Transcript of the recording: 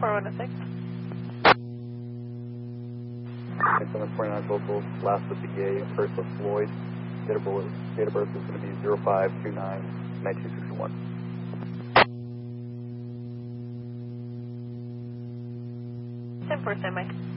4106. 729 locals, last with the GA, first with Floyd. Date of birth is going to be 0529-1961. 10-4 standby.